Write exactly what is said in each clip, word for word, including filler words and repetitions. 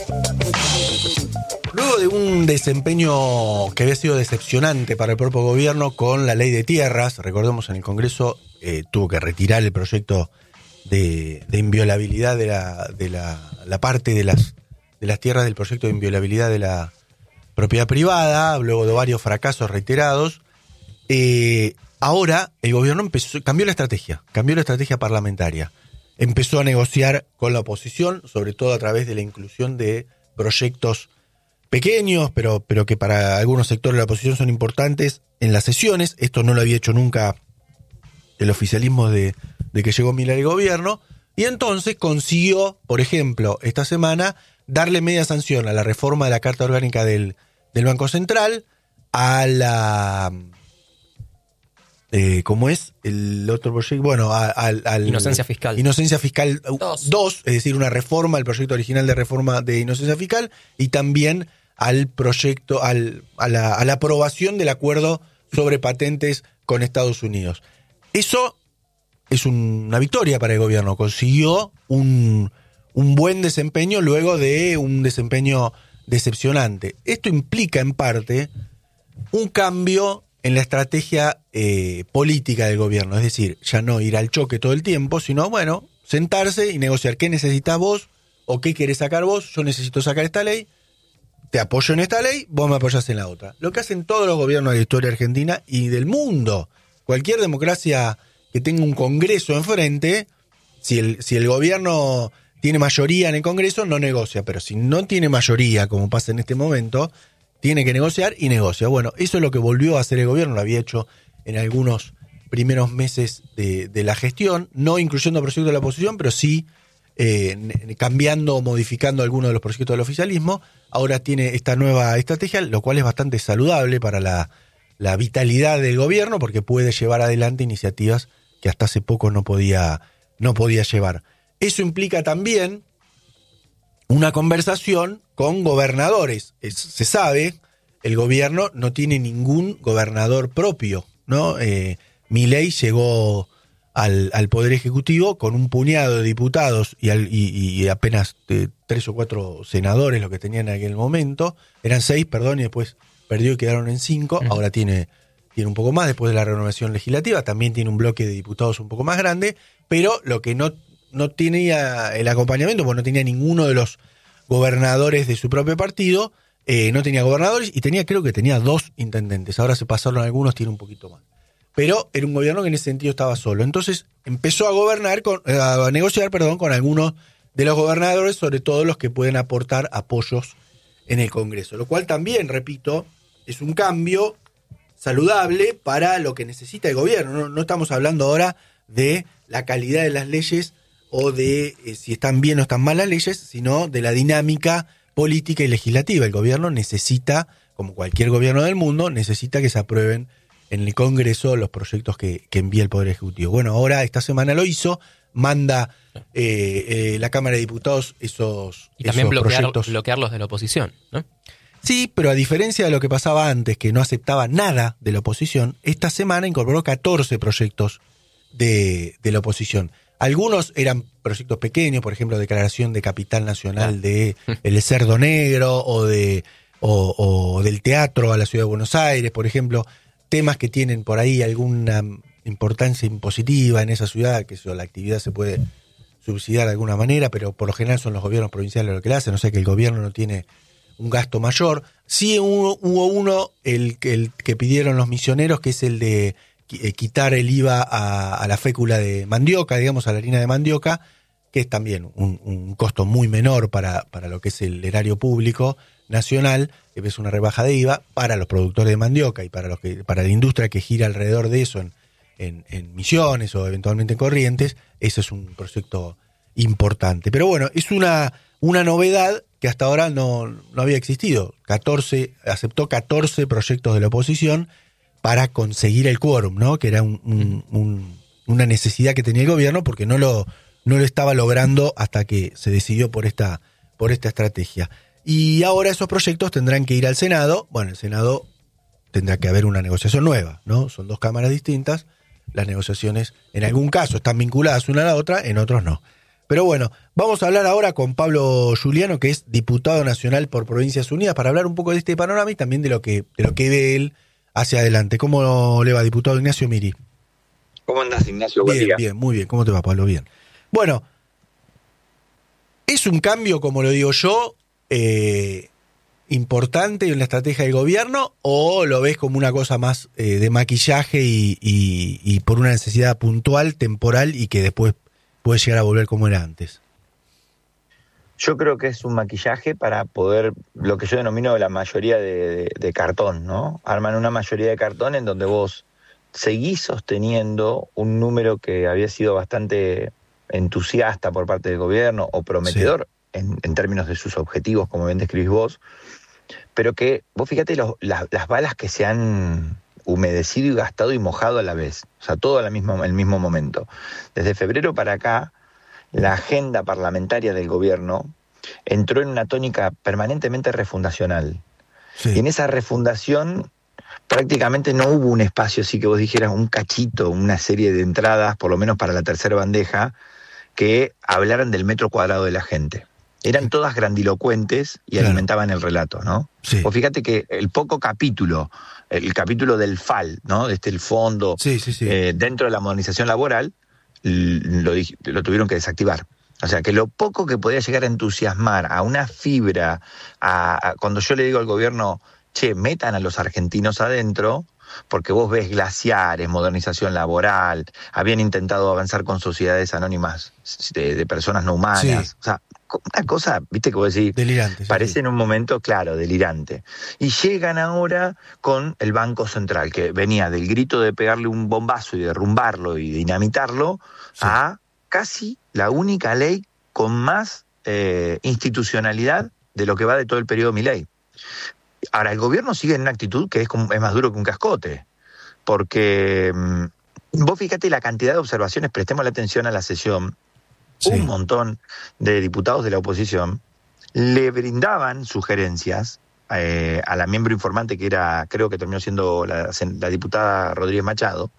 Luego de un desempeño que había sido decepcionante para el propio gobierno con la ley de tierras, recordemos en el Congreso eh, tuvo que retirar el proyecto de, de inviolabilidad de la, de la, la parte de las, de las tierras del proyecto de inviolabilidad de la propiedad privada, luego de varios fracasos reiterados. Eh, ahora el gobierno empezó, cambió la estrategia, cambió la estrategia parlamentaria. Empezó a negociar con la oposición, sobre todo a través de la inclusión de proyectos pequeños, pero, pero que para algunos sectores de la oposición son importantes en las sesiones. Esto no lo había hecho nunca el oficialismo de, de que llegó Milei al gobierno. Y entonces consiguió, por ejemplo, esta semana, darle media sanción a la reforma de la Carta Orgánica del, del Banco Central, a la... Eh, ¿Cómo es el otro proyecto? Bueno, al... al Inocencia Fiscal. Inocencia Fiscal dos. dos, es decir, una reforma, el proyecto original de reforma de Inocencia Fiscal, y también al proyecto, al, a, la, a la aprobación del acuerdo sobre patentes con Estados Unidos. Eso es un, una victoria para el gobierno. Consiguió un, un buen desempeño luego de un desempeño decepcionante. Esto implica, en parte, un cambio en la estrategia eh, política del gobierno. Es decir, ya no ir al choque todo el tiempo, sino, bueno, sentarse y negociar qué necesitas vos o qué querés sacar vos. Yo necesito sacar esta ley, te apoyo en esta ley, vos me apoyás en la otra. Lo que hacen todos los gobiernos de la historia argentina y del mundo. Cualquier democracia que tenga un Congreso enfrente, si el, si el gobierno tiene mayoría en el Congreso, no negocia. Pero si no tiene mayoría, como pasa en este momento, tiene que negociar y negocia. Bueno, eso es lo que volvió a hacer el gobierno, lo había hecho en algunos primeros meses de, de la gestión, no incluyendo proyectos de la oposición, pero sí eh, cambiando o modificando algunos de los proyectos del oficialismo. Ahora tiene esta nueva estrategia, lo cual es bastante saludable para la, la vitalidad del gobierno, porque puede llevar adelante iniciativas que hasta hace poco no podía, no podía llevar. Eso implica también una conversación con gobernadores. Es, se sabe, el gobierno no tiene ningún gobernador propio, ¿no? Eh, Milei llegó al, al Poder Ejecutivo con un puñado de diputados y, al, y, y apenas de tres o cuatro senadores, lo que tenían en aquel momento. Eran seis, perdón, y después perdió y quedaron en cinco. Uh-huh. Ahora tiene, tiene un poco más después de la renovación legislativa. También tiene un bloque de diputados un poco más grande, pero lo que no, no tenía el acompañamiento, pues no tenía ninguno de los gobernadores de su propio partido, eh, no tenía gobernadores y tenía, creo que tenía dos intendentes. Ahora se pasaron algunos, tiene un poquito más. Pero era un gobierno que en ese sentido estaba solo. Entonces empezó a gobernar, con, a negociar, perdón, con algunos de los gobernadores, sobre todo los que pueden aportar apoyos en el Congreso. Lo cual también, repito, es un cambio saludable para lo que necesita el gobierno. No, no estamos hablando ahora de la calidad de las leyes o de eh, si están bien o están mal las leyes, sino de la dinámica política y legislativa. El gobierno necesita, como cualquier gobierno del mundo, necesita que se aprueben en el Congreso los proyectos que, que envía el Poder Ejecutivo. Bueno, ahora esta semana lo hizo, manda eh, eh, la Cámara de Diputados esos, y también esos bloquear, proyectos. bloquearlos de la oposición, ¿no? Sí, pero a diferencia de lo que pasaba antes, que no aceptaba nada de la oposición, esta semana incorporó catorce proyectos de, de la oposición. Algunos eran proyectos pequeños, por ejemplo, declaración de capital nacional ah. de el Cerdo Negro o de o, o del teatro a la Ciudad de Buenos Aires, por ejemplo, temas que tienen por ahí alguna importancia impositiva en esa ciudad, que eso, la actividad se puede subsidiar de alguna manera, pero por lo general son los gobiernos provinciales los que lo hacen, o sea que el gobierno no tiene un gasto mayor. Sí hubo, hubo uno, el, el que pidieron los misioneros, que es el de quitar el I V A a, a la fécula de mandioca, digamos, a la harina de mandioca, que es también un, un costo muy menor para, para lo que es el erario público nacional, que es una rebaja de I V A para los productores de mandioca y para los que para la industria que gira alrededor de eso en, en, en Misiones o eventualmente en Corrientes. Eso es un proyecto importante. Pero bueno, es una, una novedad que hasta ahora no, no había existido. catorce, aceptó catorce proyectos de la oposición para conseguir el quórum, ¿no? Que era un, un, un, una necesidad que tenía el gobierno porque no lo, no lo estaba logrando hasta que se decidió por esta, por esta estrategia. Y ahora esos proyectos tendrán que ir al Senado. Bueno, el Senado tendrá que haber una negociación nueva, ¿no? Son dos cámaras distintas. Las negociaciones, en algún caso, están vinculadas una a la otra, en otros no. Pero bueno, vamos a hablar ahora con Pablo Giuliano, que es diputado nacional por Provincias Unidas, para hablar un poco de este panorama y también de lo que, de lo que ve él hacia adelante. ¿Cómo le va, diputado Ignacio Miri? ¿Cómo andás, Ignacio? Buen Bien, día. bien, muy bien. ¿Cómo te va, Pablo? Bien. Bueno, es un cambio, como lo digo yo, eh, importante en la estrategia del gobierno, o lo ves como una cosa más eh, de maquillaje y, y, y por una necesidad puntual, temporal, y que después puede llegar a volver como era antes? Yo creo que es un maquillaje para poder, lo que yo denomino la mayoría de, de, de cartón, ¿no? Arman una mayoría de cartón en donde vos seguís sosteniendo un número que había sido bastante entusiasta por parte del gobierno o prometedor sí. en, en términos de sus objetivos, como bien describís vos, pero que vos fíjate los, las, las balas que se han humedecido y gastado y mojado a la vez, o sea, todo al mismo, el mismo momento. Desde febrero para acá, la agenda parlamentaria del gobierno entró en una tónica permanentemente refundacional. Sí. Y en esa refundación prácticamente no hubo un espacio así que vos dijeras un cachito, una serie de entradas, por lo menos para la tercera bandeja, que hablaran del metro cuadrado de la gente. Eran todas grandilocuentes y claro. alimentaban el relato, ¿no? Sí. Vos fíjate que el poco capítulo, el capítulo del F A L, ¿no? Este el fondo sí, sí, sí. Eh, dentro de la modernización laboral, lo, lo tuvieron que desactivar. O sea, que lo poco que podía llegar a entusiasmar a una fibra, a, a, cuando yo le digo al gobierno, che, metan a los argentinos adentro, porque vos ves glaciares, modernización laboral, habían intentado avanzar con sociedades anónimas de, de personas no humanas, sí. o sea, una cosa, viste que vos decís, delirante, parece sí. en un momento, claro, delirante. Y llegan ahora con el Banco Central, que venía del grito de pegarle un bombazo y derrumbarlo y dinamitarlo, sí. a casi la única ley con más eh, institucionalidad de lo que va de todo el periodo Milei. Ahora, el gobierno sigue en una actitud que es, como, es más duro que un cascote, porque mmm, vos fíjate la cantidad de observaciones, prestemos la atención a la sesión, sí. un montón de diputados de la oposición le brindaban sugerencias eh, a la miembro informante que era, creo que terminó siendo la, la diputada Rodríguez Machado,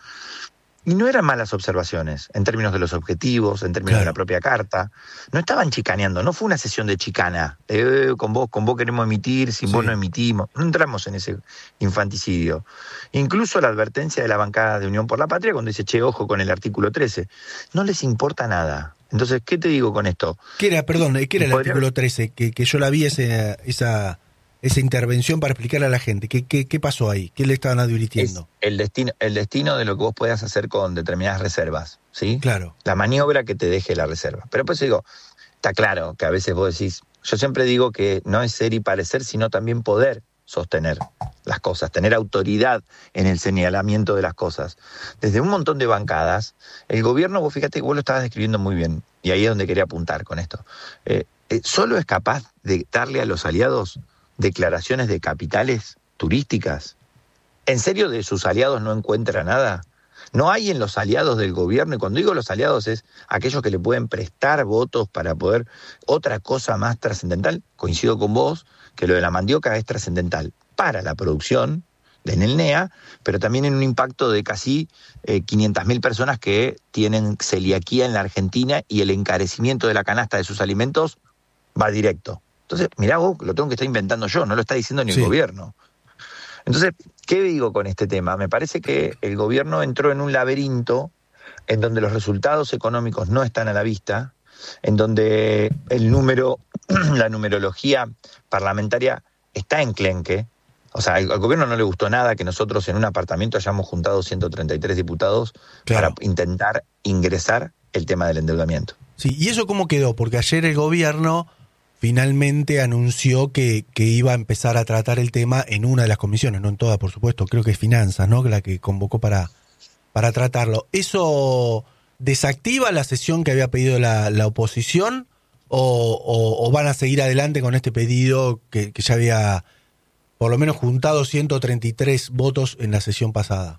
y no eran malas observaciones en términos de los objetivos, en términos claro. de la propia carta. No estaban chicaneando, no fue una sesión de chicana. Eh, con vos, con vos queremos emitir, sin sí. vos no emitimos. No entramos en ese infanticidio. Incluso la advertencia de la bancada de Unión por la Patria cuando dice, che, ojo con el artículo trece. No les importa nada. Entonces, ¿qué te digo con esto? ¿Qué era, perdón, qué era el ¿Podría? artículo trece? Que, que yo la vi ese, esa... esa intervención para explicarle a la gente. ¿Qué, qué, qué pasó ahí? ¿Qué le estaban advirtiendo? Es el destino, el destino de lo que vos puedas hacer con determinadas reservas, ¿sí? Claro. La maniobra que te deje la reserva. Pero pues digo, está claro que a veces vos decís, yo siempre digo que no es ser y parecer, sino también poder sostener las cosas, tener autoridad en el señalamiento de las cosas. Desde un montón de bancadas, el gobierno, vos fíjate que vos lo estabas describiendo muy bien, y ahí es donde quería apuntar con esto. Eh, eh, solo es capaz de darle a los aliados declaraciones de capitales turísticas. ¿En serio de sus aliados no encuentra nada? No hay en los aliados del gobierno, y cuando digo los aliados es aquellos que le pueden prestar votos para poder otra cosa más trascendental. Coincido con vos que lo de la mandioca es trascendental para la producción de en el N E A, pero también en un impacto de casi eh, quinientas mil personas que tienen celiaquía en la Argentina y el encarecimiento de la canasta de sus alimentos va directo. Entonces, mirá vos, lo tengo que estar inventando yo, no lo está diciendo ni sí. el gobierno. Entonces, ¿qué digo con este tema? Me parece que el gobierno entró en un laberinto en donde los resultados económicos no están a la vista, en donde el número, la numerología parlamentaria está enclenque. O sea, al, al gobierno no le gustó nada que nosotros en un apartamento hayamos juntado ciento treinta y tres diputados claro. para intentar ingresar el tema del endeudamiento. Sí, ¿y eso cómo quedó? Porque ayer el gobierno finalmente anunció que, que iba a empezar a tratar el tema en una de las comisiones, no en todas, por supuesto, creo que es Finanzas, ¿no? La que convocó para, para tratarlo. ¿Eso desactiva la sesión que había pedido la, la oposición o, o, o van a seguir adelante con este pedido que, que ya había por lo menos juntado ciento treinta y tres votos en la sesión pasada?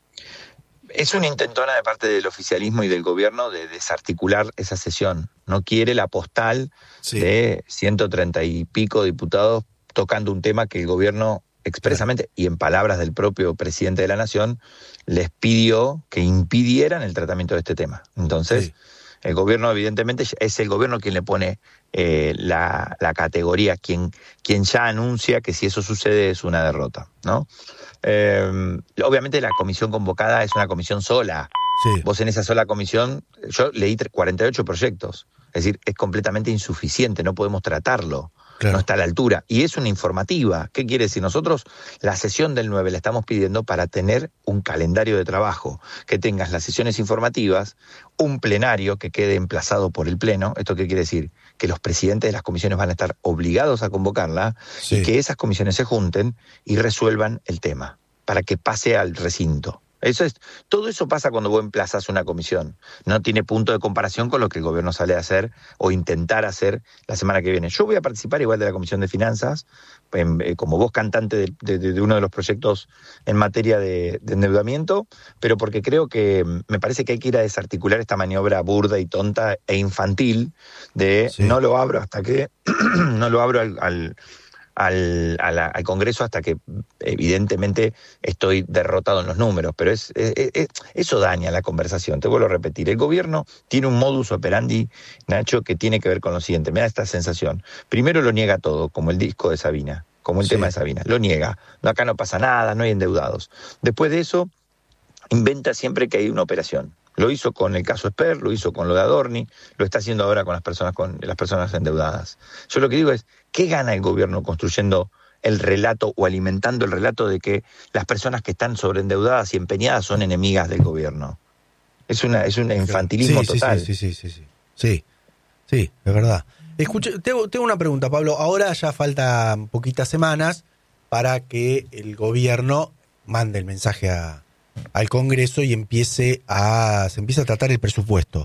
Es una intentona de parte del oficialismo y del gobierno de desarticular esa sesión. No quiere la postal sí. de ciento treinta y pico diputados tocando un tema que el gobierno expresamente, claro. y en palabras del propio presidente de la Nación, les pidió que impidieran el tratamiento de este tema. Entonces, sí. El gobierno, evidentemente, es el gobierno quien le pone eh, la, la categoría, quien, quien ya anuncia que si eso sucede es una derrota, ¿no? Eh, obviamente la comisión convocada es una comisión sola. Sí. Vos en esa sola comisión, yo leí cuarenta y ocho proyectos. Es decir, es completamente insuficiente, no podemos tratarlo. Claro. No está a la altura. Y es una informativa. ¿Qué quiere decir? Nosotros la sesión del nueve la estamos pidiendo para tener un calendario de trabajo, que tengas las sesiones informativas, un plenario que quede emplazado por el Pleno. ¿Esto qué quiere decir? Que los presidentes de las comisiones van a estar obligados a convocarla, sí, y que esas comisiones se junten y resuelvan el tema para que pase al recinto. Eso es, todo eso pasa cuando vos emplazás una comisión. No tiene punto de comparación con lo que el gobierno sale a hacer o intentar hacer la semana que viene. Yo voy a participar igual de la Comisión de Finanzas, en, eh, como voz cantante de, de, de uno de los proyectos en materia de, de endeudamiento, pero porque creo que me parece que hay que ir a desarticular esta maniobra burda y tonta e infantil de sí. no lo abro hasta que no lo abro al... al Al, a la, al Congreso hasta que evidentemente estoy derrotado en los números, pero es, es, es eso daña la conversación. Te vuelvo a repetir, el gobierno tiene un modus operandi, Nacho, que tiene que ver con lo siguiente, me da esta sensación. Primero lo niega todo, como el disco de Sabina, como el sí. tema de Sabina, lo niega, no, acá no pasa nada, no hay endeudados. Después de eso, inventa siempre que hay una operación. Lo hizo con el caso Esper, lo hizo con lo de Adorni, lo está haciendo ahora con las personas con las personas endeudadas. Yo lo que digo es, ¿qué gana el gobierno construyendo el relato o alimentando el relato de que las personas que están sobreendeudadas y empeñadas son enemigas del gobierno? Es una es un infantilismo sí, total. Sí, sí, sí, sí, sí, sí, sí, es verdad. Escuche, tengo, tengo una pregunta, Pablo. Ahora ya faltan poquitas semanas para que el gobierno mande el mensaje a al Congreso y empiece a se empieza a tratar el presupuesto.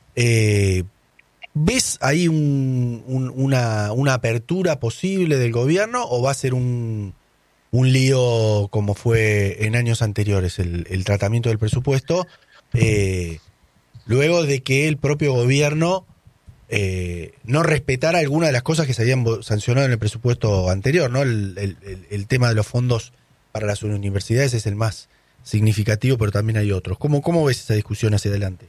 Eh, ¿Ves ahí un, un, una, una apertura posible del gobierno o va a ser un, un lío como fue en años anteriores el, el tratamiento del presupuesto? Eh, luego de que el propio gobierno eh, no respetara alguna de las cosas que se habían sancionado en el presupuesto anterior, ¿no? El, el, el tema de los fondos para las universidades es el más significativo, pero también hay otros. ¿Cómo, cómo ves esa discusión hacia adelante?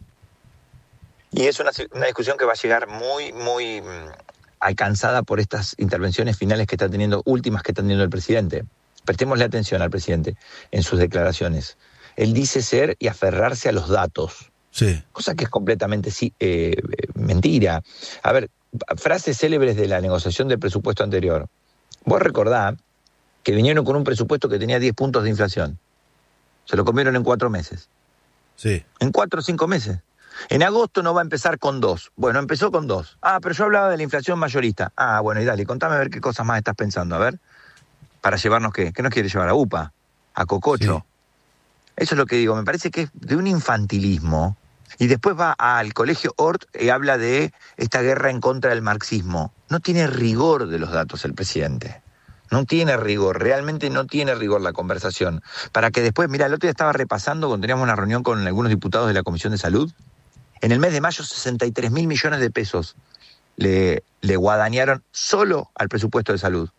Y es una, una discusión que va a llegar muy, muy mmm, alcanzada por estas intervenciones finales que está teniendo, últimas que está teniendo el presidente. Prestémosle atención al presidente en sus declaraciones. Él dice ser y aferrarse a los datos. Sí. Cosa que es completamente sí, eh, mentira. A ver, frases célebres de la negociación del presupuesto anterior. Vos recordá que vinieron con un presupuesto que tenía diez puntos de inflación. Se lo comieron en cuatro meses. Sí. En cuatro o cinco meses. En agosto no va a empezar con dos. Bueno, empezó con dos. Ah, pero yo hablaba de la inflación mayorista. Ah, bueno, y dale, contame a ver qué cosas más estás pensando. A ver, para llevarnos qué. ¿Qué nos quiere llevar? ¿A U P A? ¿A Cococho? Sí. Eso es lo que digo. Me parece que es de un infantilismo. Y después va al colegio Hort y habla de esta guerra en contra del marxismo. No tiene rigor de los datos el presidente. No tiene rigor, realmente no tiene rigor la conversación. Para que después, mira, el otro día estaba repasando, cuando teníamos una reunión con algunos diputados de la Comisión de Salud, en el mes de mayo sesenta y tres mil millones de pesos le, le guadañaron solo al presupuesto de salud.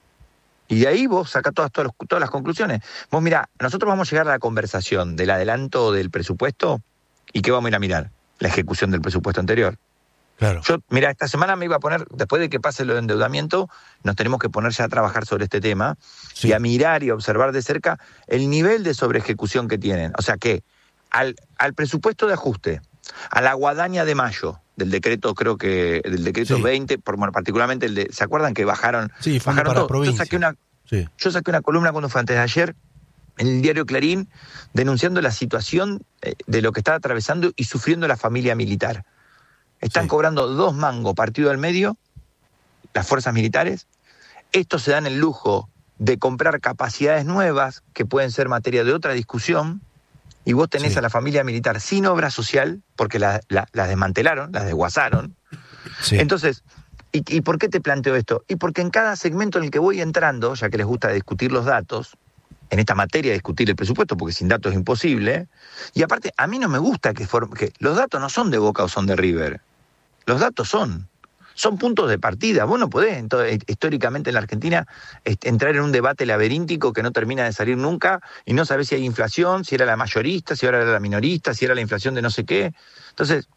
Y de ahí vos sacás todas, todas, todas las conclusiones. Vos mirá, nosotros vamos a llegar a la conversación del adelanto del presupuesto y ¿qué vamos a ir a mirar? La ejecución del presupuesto anterior. Claro. Yo, mira, esta semana me iba a poner, después de que pase lo de endeudamiento, nos tenemos que poner ya a trabajar sobre este tema sí. y a mirar y a observar de cerca el nivel de sobreejecución que tienen. O sea que al, al presupuesto de ajuste, a la guadaña de mayo, del decreto, creo que, del decreto sí. veinte, por, bueno, particularmente el de, ¿se acuerdan que bajaron? Sí, bajaron para todo. provincia. Yo saqué una, sí. yo saqué una columna cuando fue antes de ayer, en el diario Clarín, denunciando la situación de lo que está atravesando y sufriendo la familia militar. Están sí. cobrando dos mangos partido al medio, las fuerzas militares. Estos se dan el lujo de comprar capacidades nuevas que pueden ser materia de otra discusión, y vos tenés sí. a la familia militar sin obra social, porque la, la, las desmantelaron, las desguazaron. Sí. Entonces, ¿y, ¿y por qué te planteo esto? Y porque en cada segmento en el que voy entrando, ya que les gusta discutir los datos, en esta materia discutir el presupuesto, porque sin datos es imposible, y aparte, a mí no me gusta que, form- que los datos no son de Boca o son de River. Los datos son, son puntos de partida. Vos no podés, entonces, históricamente en la Argentina, entrar en un debate laberíntico que no termina de salir nunca y no sabés si hay inflación, si era la mayorista, si ahora era la minorista, si era la inflación de no sé qué. Entonces,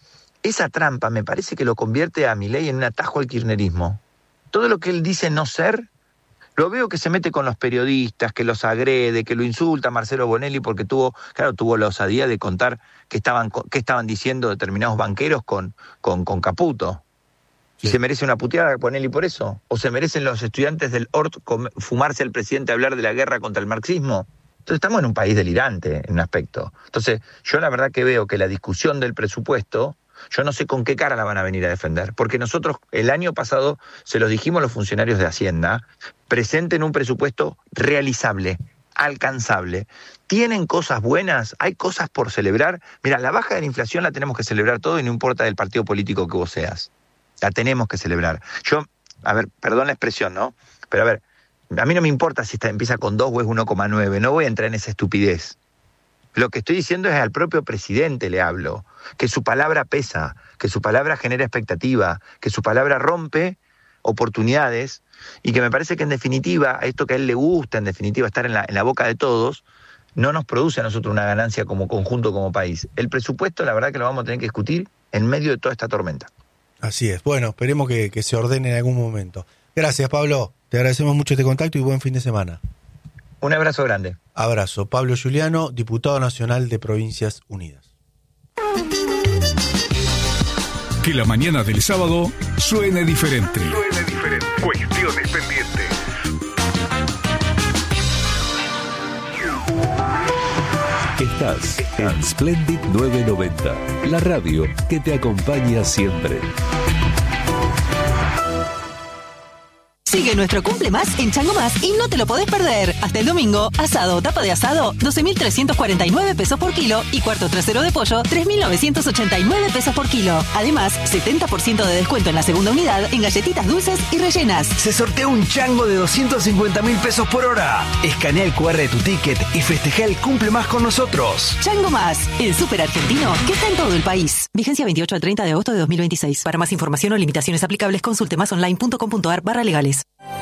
esa trampa me parece que lo convierte a Milei en un atajo al kirchnerismo. Todo lo que él dice no ser, lo veo que se mete con los periodistas, que los agrede, que lo insulta a Marcelo Bonelli porque tuvo, claro, tuvo la osadía de contar qué estaban, qué estaban diciendo determinados banqueros con, con, con Caputo. ¿Y se merece una puteada Bonelli por eso? ¿O se merecen los estudiantes del O R T fumarse al presidente a hablar de la guerra contra el marxismo? Entonces estamos en un país delirante en un aspecto. Entonces yo la verdad que veo que la discusión del presupuesto, yo no sé con qué cara la van a venir a defender, porque nosotros el año pasado se los dijimos a los funcionarios de Hacienda, presenten un presupuesto realizable, alcanzable. ¿Tienen cosas buenas? ¿Hay cosas por celebrar? Mira, la baja de la inflación la tenemos que celebrar todo y no importa del partido político que vos seas. La tenemos que celebrar. Yo, a ver, perdón la expresión, ¿no? Pero a ver, a mí no me importa si está, empieza con dos o es uno coma nueve, no voy a entrar en esa estupidez. Lo que estoy diciendo es al propio presidente le hablo, que su palabra pesa, que su palabra genera expectativa, que su palabra rompe oportunidades y que me parece que en definitiva, a esto que a él le gusta, en definitiva estar en la, en la boca de todos, no nos produce a nosotros una ganancia como conjunto, como país. El presupuesto, la verdad que lo vamos a tener que discutir en medio de toda esta tormenta. Así es. Bueno, esperemos que, que se ordene en algún momento. Gracias, Pablo. Te agradecemos mucho este contacto y buen fin de semana. Un abrazo grande. Abrazo. Pablo Giuliano, diputado nacional de Provincias Unidas. Que la mañana del sábado suene diferente. Suene diferente. Cuestiones pendientes. Estás en Splendid novecientos noventa, la radio que te acompaña siempre. Sigue nuestro cumple más en Chango Más y no te lo podés perder. Hasta el domingo, asado o tapa de asado, doce mil trescientos cuarenta y nueve pesos por kilo y cuarto trasero de pollo, tres mil novecientos ochenta y nueve pesos por kilo. Además, setenta por ciento de descuento en la segunda unidad en galletitas dulces y rellenas. Se sortea un chango de doscientos cincuenta mil pesos por hora. Escanea el cu erre de tu ticket y festeja el cumple más con nosotros. Chango Más, el súper argentino que está en todo el país. Vigencia veintiocho al treinta de agosto de dos mil veintiséis. Para más información o limitaciones aplicables, consulte másonline.com.ar barra legales.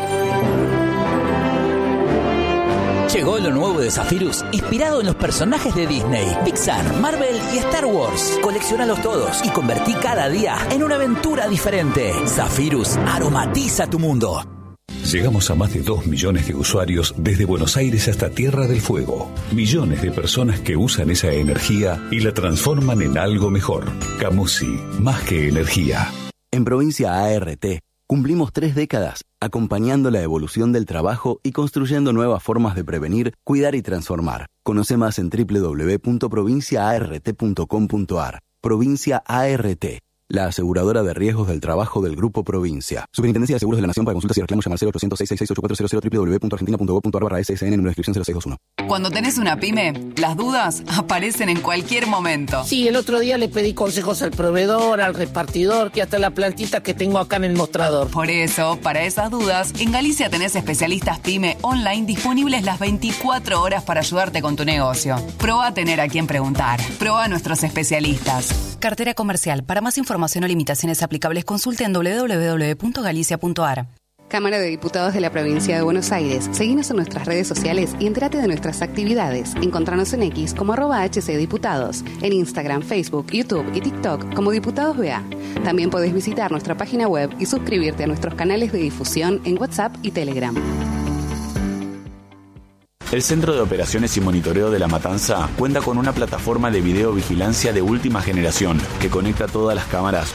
Llegó lo nuevo de Zephyrus, inspirado en los personajes de Disney, Pixar, Marvel y Star Wars. Colecciónalos todos y convertí cada día en una aventura diferente. Zephyrus aromatiza tu mundo. Llegamos a más de dos millones de usuarios desde Buenos Aires hasta Tierra del Fuego. Millones de personas que usan esa energía y la transforman en algo mejor. Camusi, más que energía. En Provincia A R T cumplimos tres décadas acompañando la evolución del trabajo y construyendo nuevas formas de prevenir, cuidar y transformar. Conoce más en doble u doble u doble u punto provincia a r t punto com punto a r. Provincia A R T, la aseguradora de riesgos del trabajo del Grupo Provincia. Superintendencia de Seguros de la Nación. Para consultas y reclamos llama al cero ochocientos seis seis seis ocho cuatro cero cero doble u doble u doble u punto argentina punto gob punto a r barra S S N número de inscripción cero seis dos uno. Cuando tenés una pyme, las dudas aparecen en cualquier momento. Sí, el otro día le pedí consejos al proveedor, al repartidor, que hasta la plantita que tengo acá en el mostrador. Por eso, para esas dudas, en Galicia tenés especialistas pyme online disponibles las veinticuatro horas para ayudarte con tu negocio. Probá a tener a quien preguntar. Probá a nuestros especialistas. Cartera comercial. Para más información o limitaciones aplicables, consulte en doble u doble u doble u punto galicia punto a r. Cámara de Diputados de la Provincia de Buenos Aires. Seguinos en nuestras redes sociales y entérate de nuestras actividades. Encontranos en X como arroba hcdiputados, en Instagram, Facebook, YouTube y TikTok como Diputados B A. También podés visitar nuestra página web y suscribirte a nuestros canales de difusión en WhatsApp y Telegram. El Centro de Operaciones y Monitoreo de La Matanza cuenta con una plataforma de videovigilancia de última generación que conecta todas las cámaras